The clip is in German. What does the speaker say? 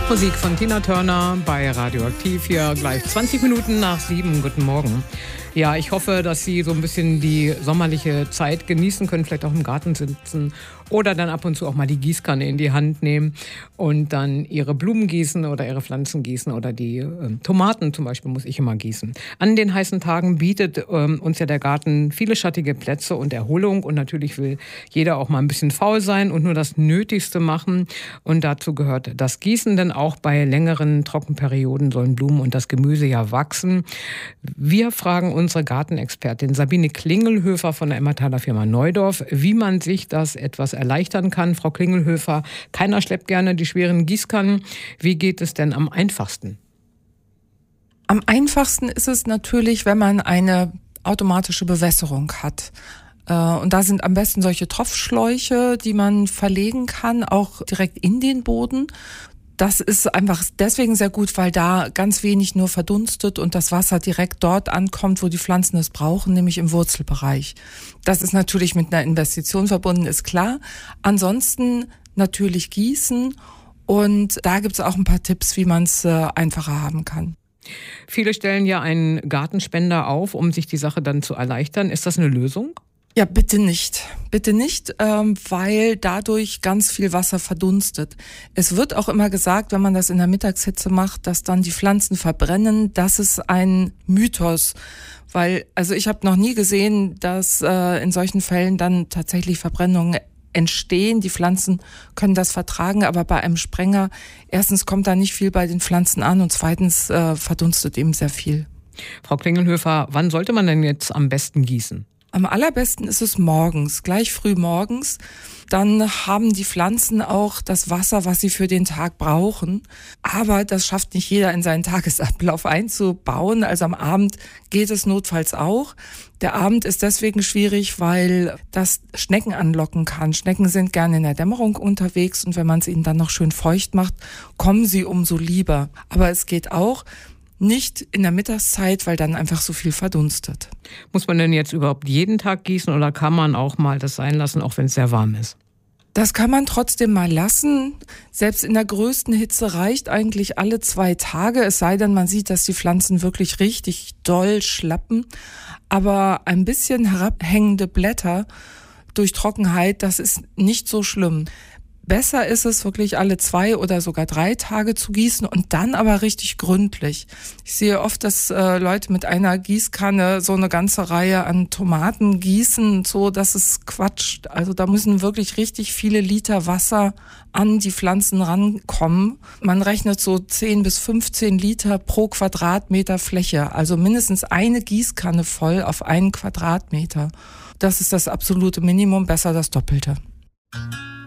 Musik von Tina Turner bei Radioaktiv hier gleich 20 Minuten nach 7. Guten Morgen. Ja, ich hoffe, dass Sie so ein bisschen die sommerliche Zeit genießen können, vielleicht auch im Garten sitzen oder dann ab und zu auch mal die Gießkanne in die Hand nehmen und dann Ihre Blumen gießen oder Ihre Pflanzen gießen oder die Tomaten zum Beispiel muss ich immer gießen. An den heißen Tagen bietet uns ja der Garten viele schattige Plätze und Erholung und natürlich will jeder auch mal ein bisschen faul sein und nur das Nötigste machen und dazu gehört das Gießen, denn auch bei längeren Trockenperioden sollen Blumen und das Gemüse ja wachsen. Wir fragen unsere Gartenexpertin Sabine Klingelhöfer von der Emmertaler Firma Neudorf, wie man sich das etwas erleichtern kann. Frau Klingelhöfer, keiner schleppt gerne die schweren Gießkannen. Wie geht es denn am einfachsten? Am einfachsten ist es natürlich, wenn man eine automatische Bewässerung hat. Und da sind am besten solche Tropfschläuche, die man verlegen kann, auch direkt in den Boden. Das ist einfach deswegen sehr gut, weil da ganz wenig nur verdunstet und das Wasser direkt dort ankommt, wo die Pflanzen es brauchen, nämlich im Wurzelbereich. Das ist natürlich mit einer Investition verbunden, ist klar. Ansonsten natürlich gießen und da gibt es auch ein paar Tipps, wie man es einfacher haben kann. Viele stellen ja einen Gartenspender auf, um sich die Sache dann zu erleichtern. Ist das eine Lösung? Ja, bitte nicht. Bitte nicht, weil dadurch ganz viel Wasser verdunstet. Es wird auch immer gesagt, wenn man das in der Mittagshitze macht, dass dann die Pflanzen verbrennen. Das ist ein Mythos, weil ich habe noch nie gesehen, dass in solchen Fällen dann tatsächlich Verbrennungen entstehen. Die Pflanzen können das vertragen, aber bei einem Sprenger, erstens kommt da nicht viel bei den Pflanzen an und zweitens verdunstet eben sehr viel. Frau Klingelhöfer, wann sollte man denn jetzt am besten gießen? Am allerbesten ist es morgens, gleich früh morgens. Dann haben die Pflanzen auch das Wasser, was sie für den Tag brauchen. Aber das schafft nicht jeder in seinen Tagesablauf einzubauen. Also am Abend geht es notfalls auch. Der Abend ist deswegen schwierig, weil das Schnecken anlocken kann. Schnecken sind gerne in der Dämmerung unterwegs und wenn man es ihnen dann noch schön feucht macht, kommen sie umso lieber. Aber es geht auch nicht in der Mittagszeit, weil dann einfach so viel verdunstet. Muss man denn jetzt überhaupt jeden Tag gießen oder kann man auch mal das sein lassen, auch wenn es sehr warm ist? Das kann man trotzdem mal lassen. Selbst in der größten Hitze reicht eigentlich alle 2 Tage. Es sei denn, man sieht, dass die Pflanzen wirklich richtig doll schlappen. Aber ein bisschen herabhängende Blätter durch Trockenheit, das ist nicht so schlimm. Besser ist es wirklich alle 2 oder sogar 3 Tage zu gießen und dann aber richtig gründlich. Ich sehe oft, dass Leute mit einer Gießkanne so eine ganze Reihe an Tomaten gießen, so, das ist Quatsch. Also da müssen wirklich richtig viele Liter Wasser an die Pflanzen rankommen. Man rechnet so 10 bis 15 Liter pro Quadratmeter Fläche, also mindestens eine Gießkanne voll auf einen Quadratmeter. Das ist das absolute Minimum, besser das Doppelte.